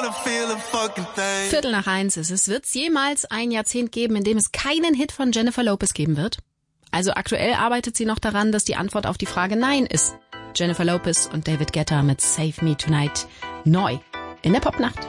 1:15 ist es. Wird es jemals ein Jahrzehnt geben, in dem es keinen Hit von Jennifer Lopez geben wird? Also aktuell arbeitet sie noch daran, dass die Antwort auf die Frage Nein ist. Jennifer Lopez und David Guetta mit Save Me Tonight neu in der Popnacht.